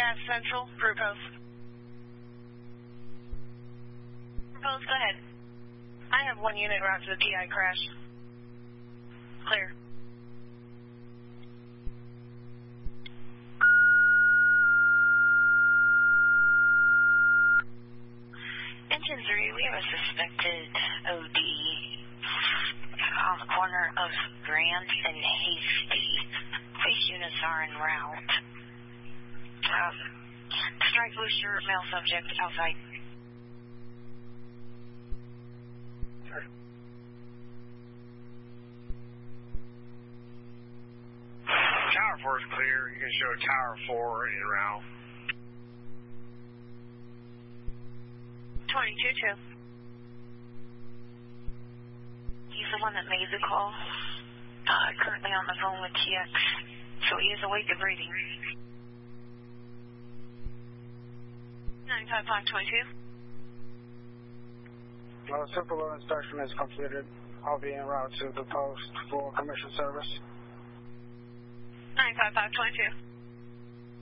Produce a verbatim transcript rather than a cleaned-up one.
Gas Central, Group Post. Group Post, go ahead. I have one unit route to the P I crash. Clear. Engine three, we have a suspected O D on the corner of Grant and Hasty. Police units are en route. Um, strike booster, male subject outside. Tower four is clear. You can show Tower four en route. twenty-two two. He's the one that made the call. Uh, currently on the phone with T X, so he is awake and breathing. nine five five twenty-two. Well, simple load inspection is completed. I'll be en route to the post for commission service. nine five five twenty-two.